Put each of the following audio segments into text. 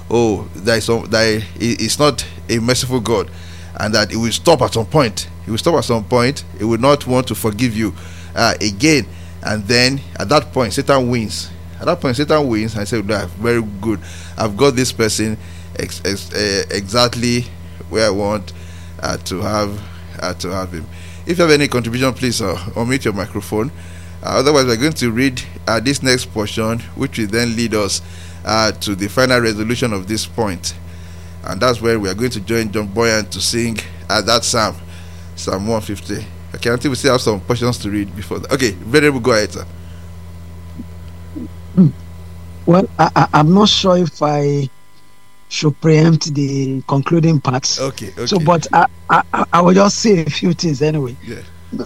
oh, it's not a merciful God, and that it will stop at some point. He will stop at some point. He will not want to forgive you again. And then at that point, Satan wins. At that point, Satan wins and says, "No, very good. I've got this person exactly where I want to have him." If you have any contribution, please unmute your microphone. Otherwise, we're going to read this next portion, which will then lead us to the final resolution of this point. And that's where we are going to join John Boyan to sing that Psalm 150. Okay, until we still have some portions to read before that. Okay, Venerable, go ahead, sir. Well, I'm not sure if I should preempt the concluding parts. Okay. So, but I will just say a few things anyway. Yeah.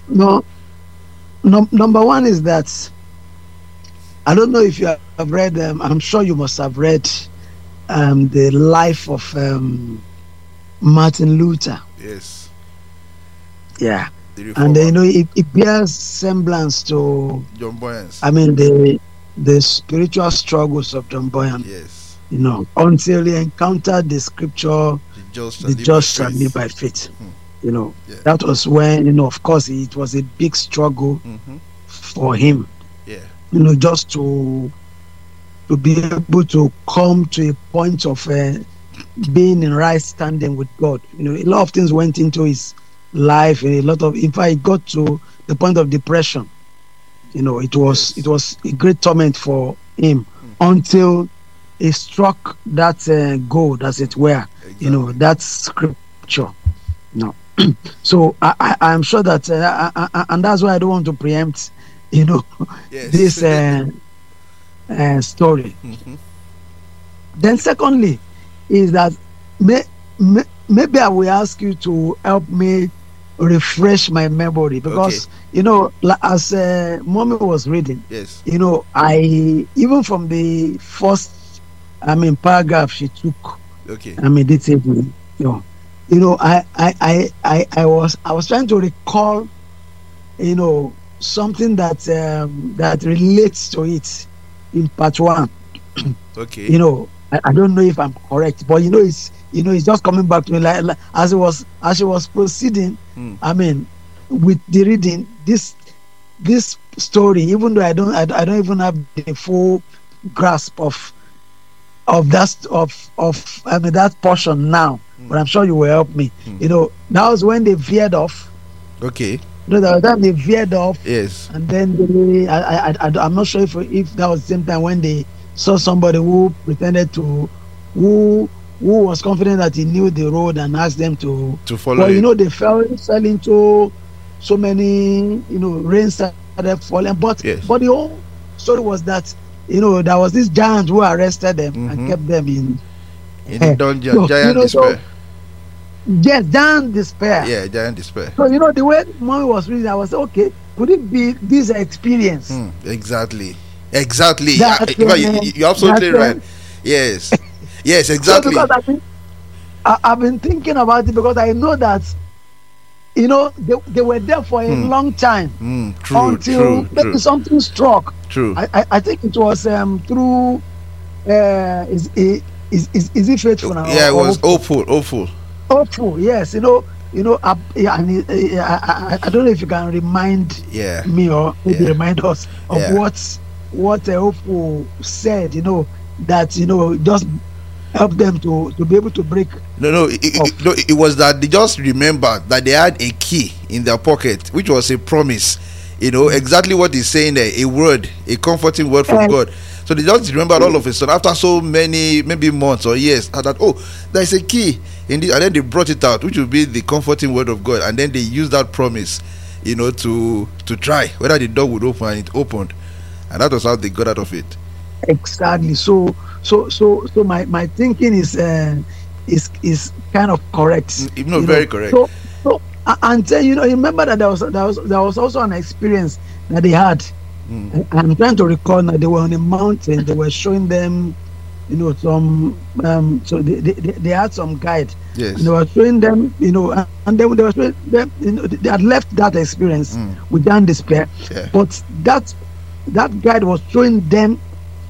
Number one is that I don't know if you have read. I'm sure you must have read the life of Martin Luther. Yes. Yeah. And it bears semblance to John Boyan. I mean the spiritual struggles of John Boyan. Yes. Until he encountered the scripture, the just shall live by faith. That was when, of course, it was a big struggle for him. Yeah. Just to be able to come to a point of being in right standing with God. A lot of things went into his life, and in fact, it got to the point of depression. It was a great torment for him until he struck that gold, as it were. Exactly. That scripture. So I'm sure that, and that's why I don't want to preempt, yes. this story. Then, secondly, is that maybe I will ask you to help me refresh my memory, because as Mommy was reading, yes, I even from the first paragraph she took, okay, this evening, I was trying to recall something that relates to it in part one. Okay. I don't know if I'm correct, but it's just coming back to me like as she was proceeding. With the reading, this story, even though I don't even have the full grasp of that portion now, but I'm sure you will help me. That was when they veered off. Okay. That time they veered off. Yes. And then I'm not sure if that was the same time when they saw somebody who pretended to who was confident that he knew the road and asked them to follow. But they fell into so many, rain started falling. But yes. But the whole story was that there was this giant who arrested them and kept them in the dungeon. Giant despair. Yes, giant despair. Yeah, giant despair. So the way Mommy was reading, I was okay. Could it be this experience? Exactly. You're absolutely right. Yes. Yes, exactly. So because I've been thinking about it, because I know that they were there for a long time. Until maybe something struck. True. I think it was through is it faithful now? Yeah, it was awful. Awful, yes. I don't know if you can remind me or maybe remind us of what awful said. That just help them to be able to break. It was that they just remembered that they had a key in their pocket, which was a promise. Exactly what he's saying there, a word, a comforting word from God. So they just remembered all of a sudden, after so many, maybe months or years, that there's a key in this, and then they brought it out, which would be the comforting word of God, and then they used that promise, to try whether the door would open, and it opened, and that was how they got out of it. Exactly. So my thinking is kind of correct. Very correct. So and remember that there was also an experience that they had. I'm trying to recall that they were on a mountain. They were showing them, some. So they had some guide. Yes. And they were showing them, and then they were showing them. They had left that experience with giant despair. Yeah. But that guide was showing them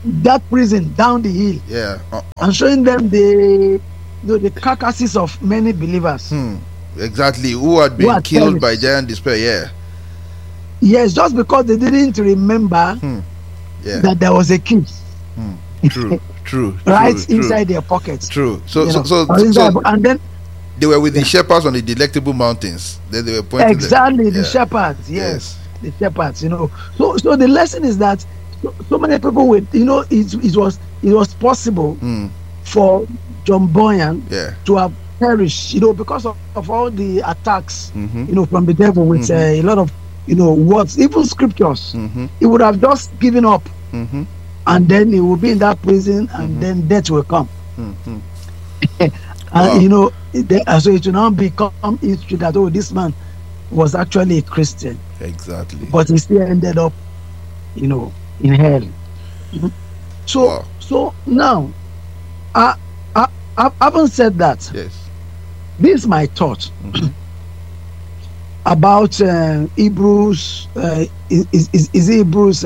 that prison down the hill, Yeah. and showing them the carcasses of many believers Exactly. Who had who been had killed by perished. giant despair. Yeah. Yes, just because they didn't remember Yeah. that there was a key True. True. right True. inside their pockets. True. So You so know, so, or inside, so and then they were with the shepherds on the Delectable Mountains. Then they were pointing them. exactly the Yeah. shepherds. Yes. Yes, the shepherds. So the lesson is that so many people with it was possible for John Bunyan Yeah. to have perished, because of all the attacks, Mm-hmm. from the devil with a lot of, words, even scriptures. Mm-hmm. He would have just given up, Mm-hmm. and then he will be in that prison, and then death will come. Mm-hmm. And so it will now become history that, this man was actually a Christian, Exactly. but he still ended up, in hell. So Wow. so now, I haven't said that. Yes. This is my thought about Hebrews. Is it Hebrews?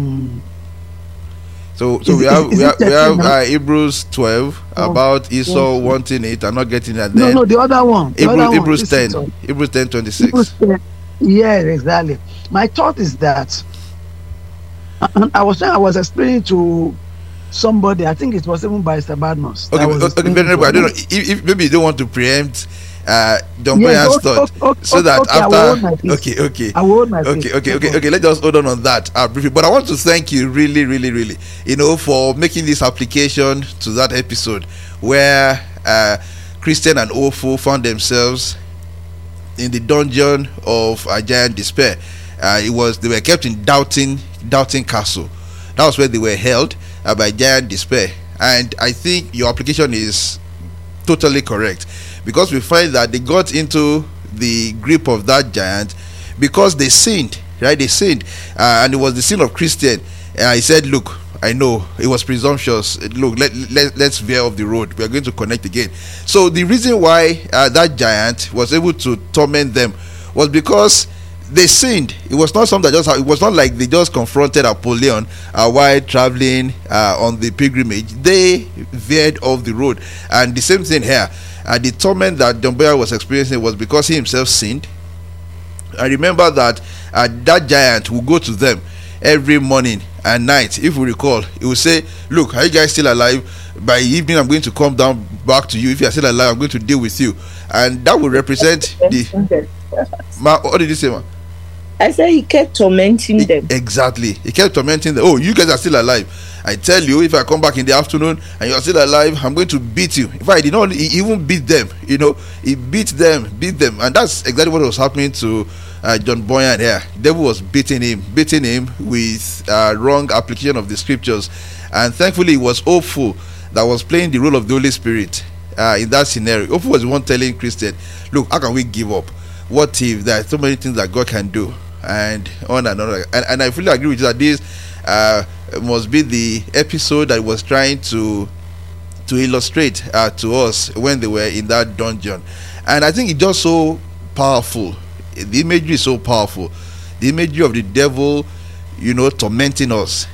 So Is we it- have is we it have, we 13 have now? Hebrews 12 about Esau yes. wanting it and not getting it. No, Then no, the other one. The other one. Hebrews This 10. is on Hebrews 10:26. Hebrews 10. Yeah, exactly. My thought is that, and I was explaining to somebody. I think it was even by Mr. Badmus. Okay, Venerable, I don't know if maybe you don't want to preempt John Bunyan's thought, so that okay, I will hold my after peace. okay. I will hold my peace. Okay. Let's just hold on that briefly. But I want to thank you really, for making this application to that episode where Christian and Ofo found themselves in the dungeon of a giant despair. They were kept in doubting castle. That was where they were held by giant despair. And I think your application is totally correct, because we find that they got into the grip of that giant because they sinned, right? They sinned, and it was the sin of Christian. He said, look, I know it was presumptuous. Look, let's veer off the road. We are going to connect again. So the reason why that giant was able to torment them was because they sinned. It was not something that it was not like they just confronted Apollyon while traveling on the pilgrimage. They veered off the road. And the same thing here. The torment that John Bunyan was experiencing was because he himself sinned. I remember that that giant will go to them every morning and night. If we recall, he will say, look, are you guys still alive? By evening I'm going to come down back to you. If you are still alive, I'm going to deal with you. And that will represent what did you say, ma? I said he kept tormenting them. Exactly. He kept tormenting them. Oh, you guys are still alive. I tell you, if I come back in the afternoon and you're still alive, I'm going to beat you. In fact, he even beat them. He beat them. And that's exactly what was happening to John Bunyan here. The devil was beating him with wrong application of the scriptures. And thankfully, it was hopeful that was playing the role of the Holy Spirit in that scenario. Hopeful was the one telling Christian, look, how can we give up? What if there are so many things that God can do? And on and on. And I fully agree with you that this must be the episode that was trying to illustrate to us when they were in that dungeon. And I think it's just so powerful. The imagery is so powerful. The imagery of the devil, tormenting us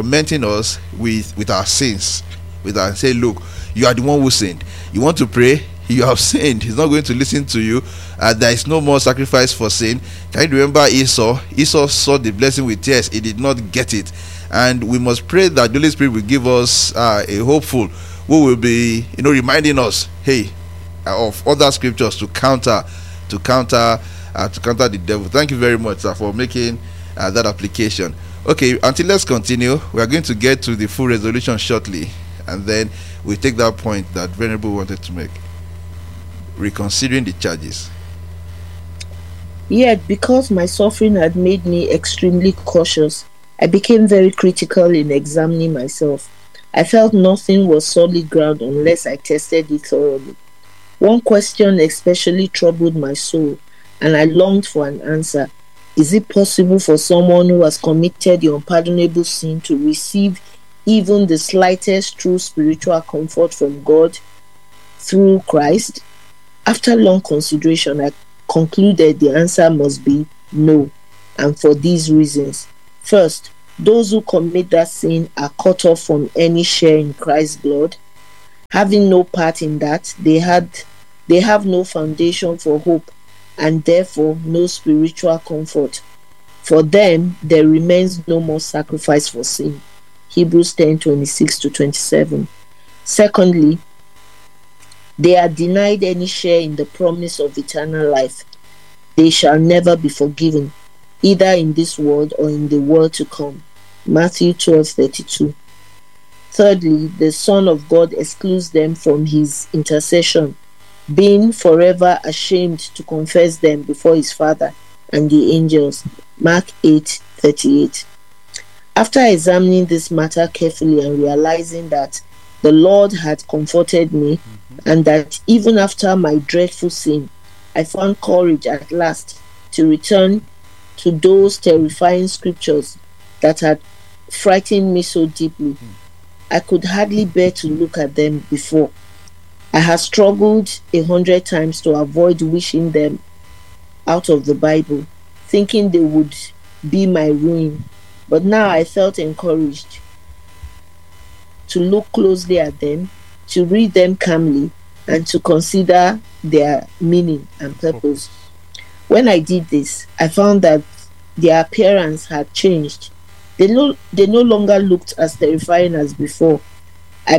with our sins. Say, look, you are the one who sinned. You want to pray? You have sinned. He's not going to listen to you. There is no more sacrifice for sin. Can you remember Esau? Esau saw the blessing with tears. He did not get it. And we must pray that the Holy Spirit will give us a hopeful who will be, reminding us, hey, of other scriptures to counter the devil. Thank you very much, sir, for making that application. Okay, until let's continue. We are going to get to the full resolution shortly, and then we take that point that Venerable wanted to make. Reconsidering the charges. Yet, because my suffering had made me extremely cautious, I became very critical in examining myself. I felt nothing was solid ground unless I tested it thoroughly. One question especially troubled my soul, and I longed for an answer. Is it possible for someone who has committed the unpardonable sin to receive even the slightest true spiritual comfort from God through Christ? After long consideration, I concluded the answer must be no, and for these reasons. First, Those who commit that sin are cut off from any share in Christ's blood. Having no part in that, they have no foundation for hope and therefore no spiritual comfort. For them, there remains no more sacrifice for sin. Hebrews 10:26-27. Secondly, they are denied any share in the promise of eternal life. They shall never be forgiven, either in this world or in the world to come. Matthew 12:32. Thirdly, the Son of God excludes them from his intercession, being forever ashamed to confess them before his Father and the angels. Mark 8:38. After examining this matter carefully and realizing that the Lord had comforted me, and that even after my dreadful sin, I found courage at last to return to those terrifying scriptures that had frightened me so deeply, I could hardly bear to look at them before. I had struggled 100 times to avoid wishing them out of the Bible, thinking they would be my ruin. But now I felt encouraged to look closely at them, to read them calmly, and to consider their meaning and purpose. When I did this, I found that their appearance had changed. They no longer looked as terrifying as before. They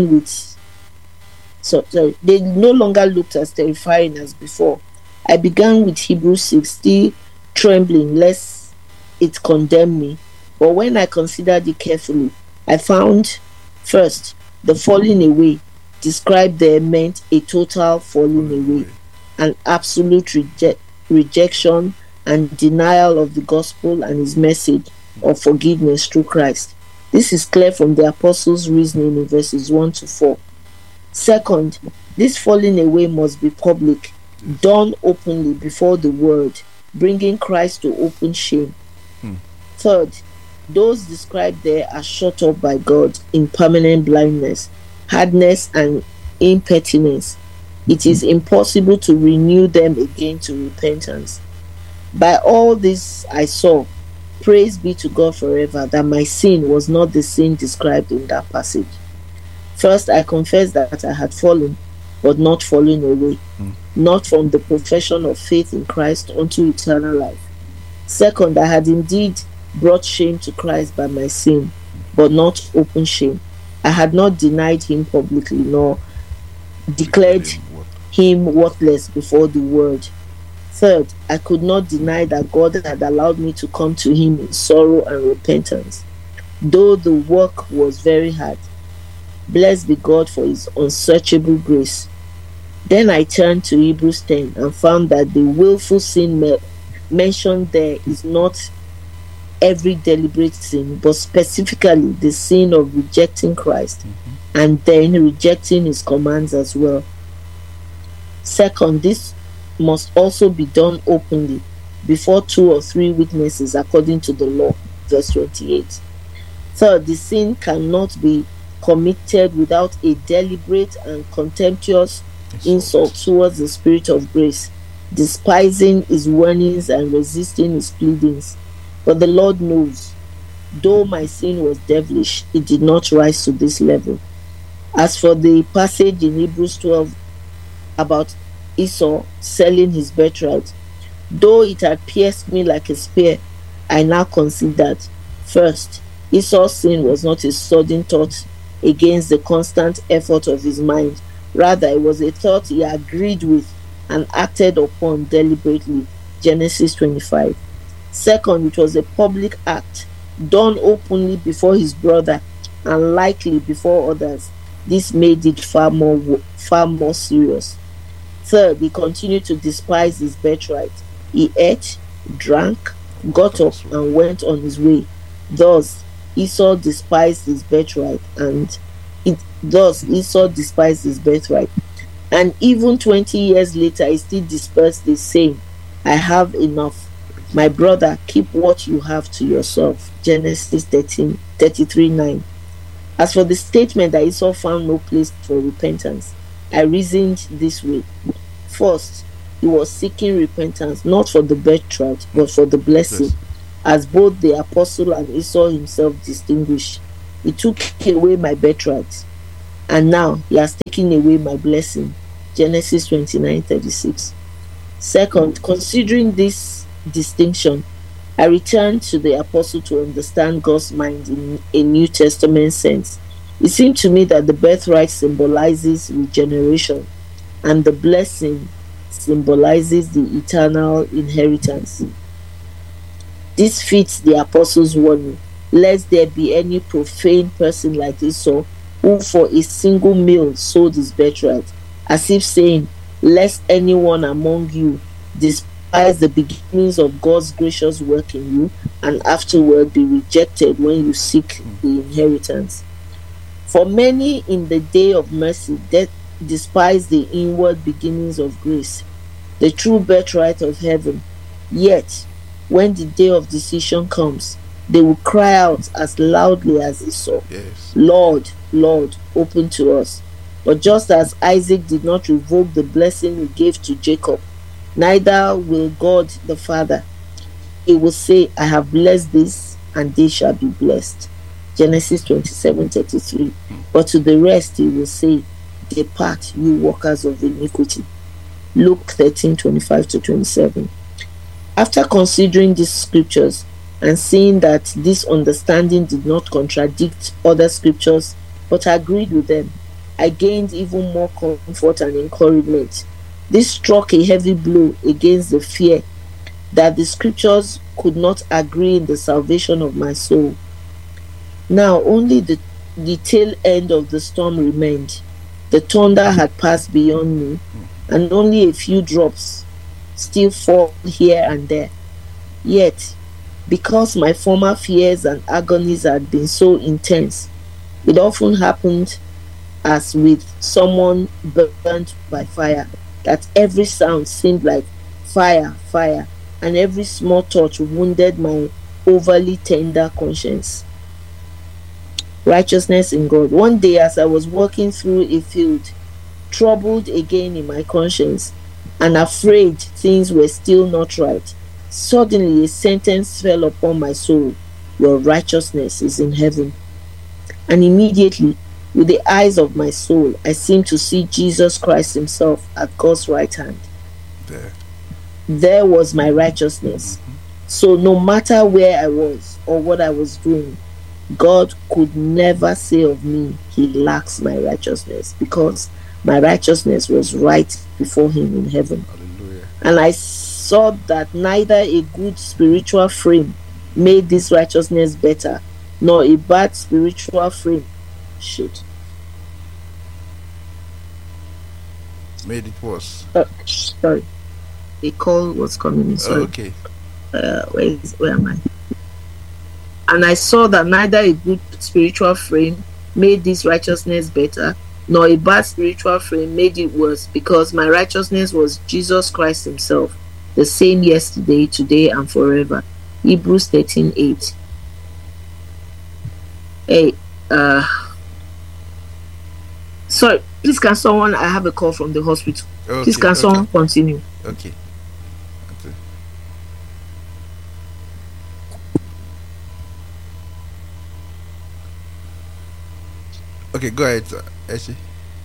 no longer looked as terrifying as before. I began with Hebrews 6, still trembling lest it condemn me. But when I considered it carefully, I found, first, the falling away described there meant a total falling away, an absolute rejection and denial of the gospel and his message of forgiveness through Christ. This is clear from the apostles' reasoning in verses 1-4. Second, this falling away must be public, done openly before the world, bringing Christ to open shame. Third, those described there are shut up by God in permanent blindness, hardness, and impertinence. It is impossible to renew them again to repentance. By all this I saw, praise be to God forever, that my sin was not the sin described in that passage. First, I confessed that I had fallen, but not fallen away, not from the profession of faith in Christ unto eternal life. Second, I had indeed brought shame to Christ by my sin, but not open shame. I had not denied him publicly, nor declared him worthless before the world. Third, I could not deny that God had allowed me to come to him in sorrow and repentance, though the work was very hard. Blessed be God for his unsearchable grace. Then I turned to Hebrews 10 and found that the willful sin mentioned there is not every deliberate sin, but specifically the sin of rejecting Christ and then rejecting his commands as well. Second, this must also be done openly before 2 or 3 witnesses according to the law, verse 28. Third, the sin cannot be committed without a deliberate and contemptuous insult towards the Spirit of grace, despising his warnings and resisting his pleadings. But the Lord knows, though my sin was devilish, it did not rise to this level. As for the passage in Hebrews 12 about Esau selling his birthright, though it had pierced me like a spear, I now considered, first, Esau's sin was not a sudden thought against the constant effort of his mind. Rather, it was a thought he agreed with and acted upon deliberately. Genesis 25. Second, it was a public act, done openly before his brother and likely before others. This made it far more serious. Third, he continued to despise his birthright. He ate, drank, got up, and went on his way. Thus, Esau despised his birthright, and even 20 years later, he still dispersed the same. I have enough. My brother, keep what you have to yourself. Genesis 33:9. As for the statement that Esau found no place for repentance, I reasoned this way. First, he was seeking repentance not for the birthright, but for the blessing. as both the apostle and Esau himself distinguished. He took away my birthright, and now he has taken away my blessing. Genesis 29:36. Second, considering this distinction, I returned to the apostle to understand God's mind in a New Testament sense. It seemed to me that the birthright symbolizes regeneration, and the blessing symbolizes the eternal inheritance. This fits the apostle's warning, lest there be any profane person like Esau, who for a single meal sold his birthright, as if saying, lest anyone among you despise the beginnings of God's gracious work in you, and afterward be rejected when you seek the inheritance. For many in the day of mercy that despise the inward beginnings of grace, the true birthright of heaven. Yet, when the day of decision comes, they will cry out as loudly as Esau, Yes. Lord, Lord, open to us. But just as Isaac did not revoke the blessing he gave to Jacob, neither will God the Father. He will say, I have blessed this, and they shall be blessed. Genesis 27:33. But to the rest he will say, depart, you workers of iniquity. Luke 13:25-27. After considering these scriptures and seeing that this understanding did not contradict other scriptures but agreed with them, I gained even more comfort and encouragement. This struck a heavy blow against the fear that the scriptures could not agree in the salvation of my soul. Now only the tail end of the storm remained. The thunder had passed beyond me, and only a few drops still fall here and there. Yet, because my former fears and agonies had been so intense, it often happened as with someone burnt by fire, that every sound seemed like fire, fire, and every small touch wounded my overly tender conscience. Righteousness in God. One day, as I was walking through a field, troubled again in my conscience, and afraid things were still not right, suddenly a sentence fell upon my soul: your righteousness is in heaven. And immediately, with the eyes of my soul, I seemed to see Jesus Christ himself at God's right hand. There was my righteousness. So no matter where I was or what I was doing, God could never say of me, he lacks my righteousness, because my righteousness was right before him in heaven. Hallelujah. And I saw that neither a good spiritual frame made this righteousness better, nor a bad spiritual frame made it worse. Sorry, a call was coming in. Sorry. Okay. Where am I? And I saw that neither a good spiritual frame made this righteousness better, nor a bad spiritual frame made it worse, because my righteousness was Jesus Christ himself, the same yesterday, today, and forever. Hebrews 13:8. Hey, sorry, please can someone, I have a call from the hospital. Okay. Please can someone continue? Okay. Okay, go ahead, Eshi.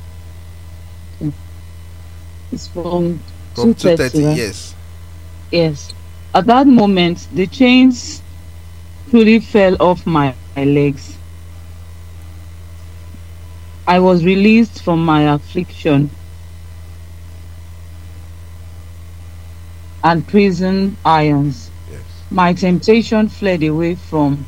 It's from 2:30, right? yes. Yes. At that moment, the chains truly fell off my legs. I was released from my affliction and prison irons. Yes. My temptation fled away. From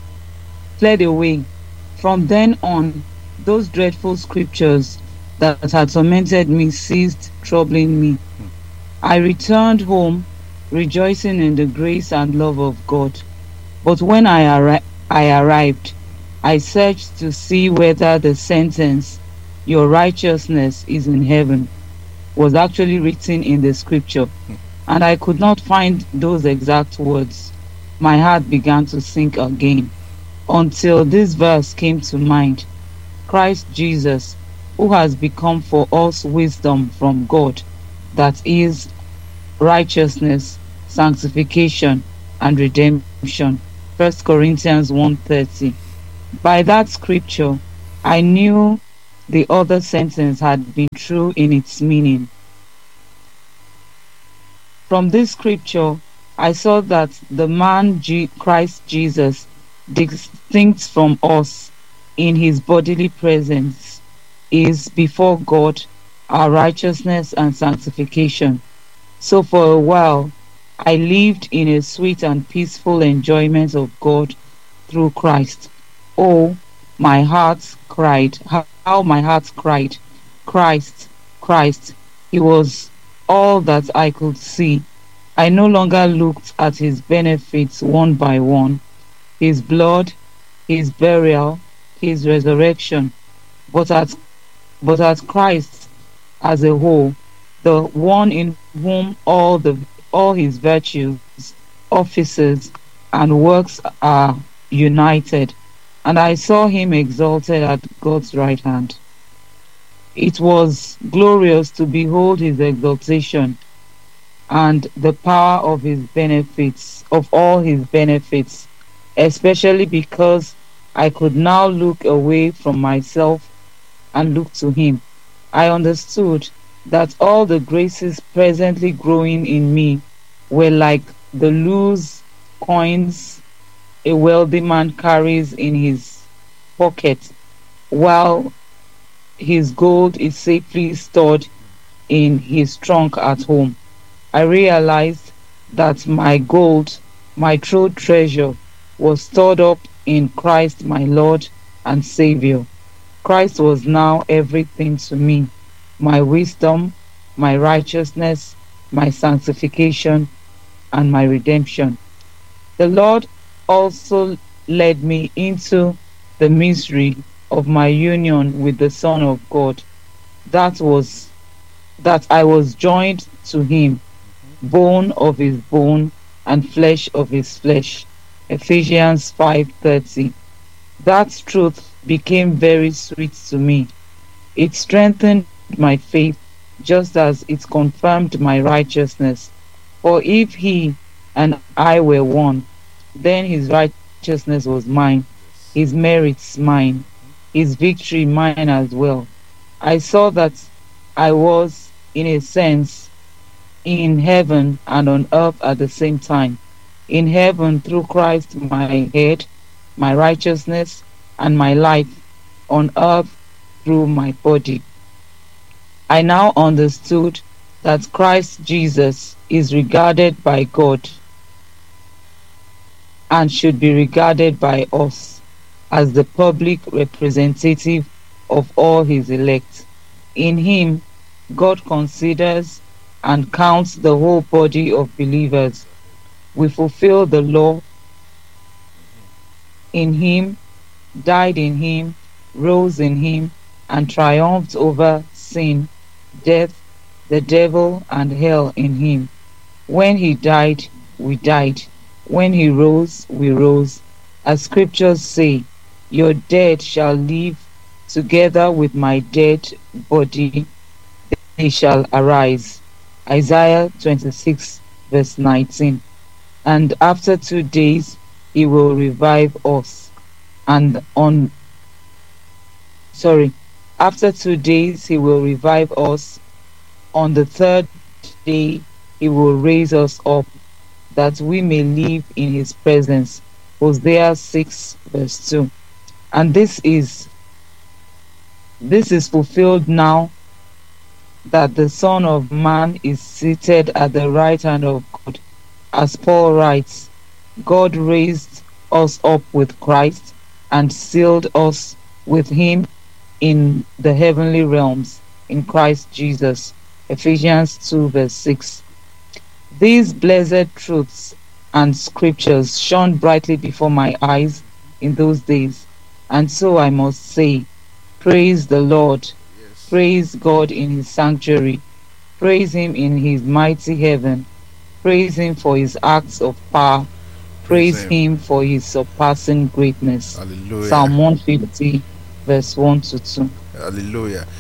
then on, those dreadful scriptures that had tormented me ceased troubling me. I returned home, rejoicing in the grace and love of God. But when I arrived, I searched to see whether the sentence, your righteousness is in heaven, was actually written in the scripture, and I could not find those exact words. My heart began to sink again, until this verse came to mind: Christ Jesus, who has become for us wisdom from God, that is righteousness, sanctification, and redemption, First Corinthians 1:30. By that scripture, I knew the other sentence had been true in its meaning. From this scripture, I saw that the man Christ Jesus, distinct from us in his bodily presence, is before God our righteousness and sanctification. So for a while, I lived in a sweet and peaceful enjoyment of God through Christ. Oh, my heart cried, how my heart cried, Christ, Christ. He was all that I could see. I no longer looked at his benefits one by one, his blood, his burial, his resurrection, but at Christ as a whole, the one in whom all his virtues, offices, and works are united, and I saw him exalted at God's right hand. It was glorious to behold his exaltation and the power of his benefits, of all his benefits, especially because I could now look away from myself and look to him. I understood that all the graces presently growing in me were like the loose coins a wealthy man carries in his pocket while his gold is safely stored in his trunk at home. I realized that my gold, my true treasure, was stored up in Christ my Lord and Savior. Christ was now everything to me: my wisdom, my righteousness, my sanctification, and my redemption. The Lord also led me into the mystery of my union with the Son of God, that I was joined to him, bone of his bone and flesh of his flesh. Ephesians 5:30. That truth became very sweet to me. It strengthened my faith just as it confirmed my righteousness. For if he and I were one, then his righteousness was mine, his merits mine, his victory mine as well. I saw that I was, in a sense, in heaven and on earth at the same time. In heaven through Christ my head, my righteousness, and my life; on earth through my body. I now understood that Christ Jesus is regarded by God and should be regarded by us as the public representative of all his elect. In him, God considers and counts the whole body of believers. We fulfill the law in him, died in him, rose in him, and triumphed over sin, death, the devil, and hell in him. When he died, we died. When he rose, we rose. As scriptures say, your dead shall live together with my dead body, they shall arise. Isaiah 26 verse 19. And after 2 days he will revive us. After 2 days he will revive us. On the third day he will raise us up, that we may live in his presence. Hosea 6 verse 2. And this is fulfilled now that the Son of Man is seated at the right hand of God. As Paul writes, God raised us up with Christ and sealed us with him in the heavenly realms in Christ Jesus. Ephesians 2 verse 6. These blessed truths and scriptures shone brightly before my eyes in those days, and so I must say, praise the Lord. Yes. Praise God in his sanctuary. Praise him in his mighty heaven. Praise him for his acts of power. Praise him for his surpassing greatness. Hallelujah. Psalm 150 verse 1 to 2. Hallelujah.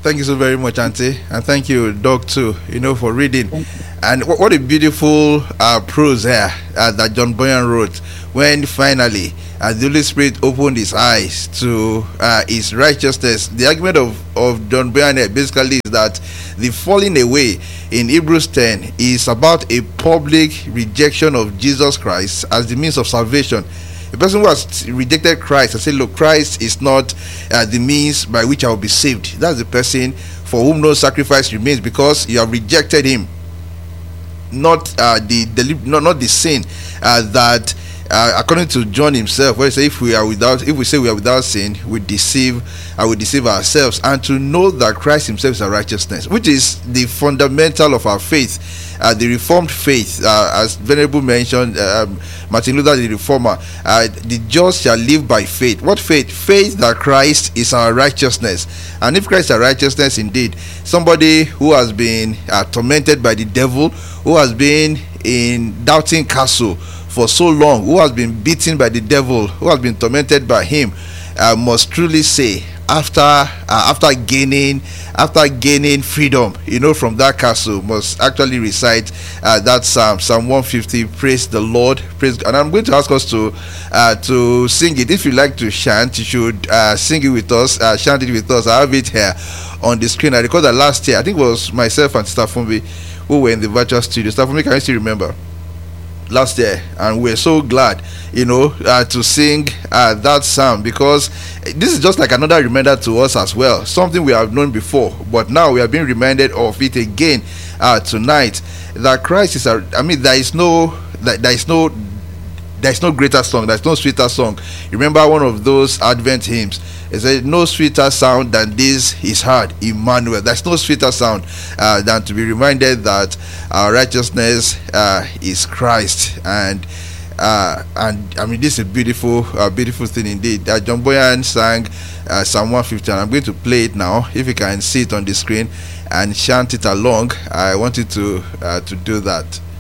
Thank you so very much, Auntie, and thank you, Doc, too. For reading, and what a beautiful prose here that John Boyan wrote when finally the Holy Spirit opened his eyes to his righteousness. The argument of John Boyan here basically is that the falling away in Hebrews 10 is about a public rejection of Jesus Christ as the means of salvation. A person who has rejected Christ and said, look, Christ is not the means by which I will be saved. That's the person for whom no sacrifice remains, because you have rejected him. Not the sin that according to John himself, where he says, if we say we are without sin, we deceive ourselves. And to know that Christ himself is our righteousness, which is the fundamental of our faith. The Reformed faith, as Venerable mentioned, Martin Luther the Reformer, the just shall live by faith. What faith? Faith that Christ is our righteousness. And if Christ is our righteousness indeed, somebody who has been tormented by the devil, who has been in doubting castle for so long, who has been beaten by the devil, who has been tormented by him, must truly say, after gaining freedom, from that castle, must actually recite that Psalm 150. Praise the Lord, praise God. And I'm going to ask us to sing it. If you like to chant, you should sing it with us, chant it with us. I have it here on the screen. I recall that last year, I think it was myself and Stafumbi who were in the virtual studio. Stafumbi, can you still remember? Last year, and we're so glad to sing that psalm, because this is just like another reminder to us as well, something we have known before, but now we are being reminded of it again tonight, that Christ is there is no greater song, there's no sweeter song. Remember one of those Advent hymns, it said, no sweeter sound than this is heard, Emmanuel. There's no sweeter sound than to be reminded that our righteousness is Christ. And this is a beautiful thing indeed. John Boyan sang Psalm 150, and I'm going to play it now. If you can see it on the screen and chant it along, I want you to do that.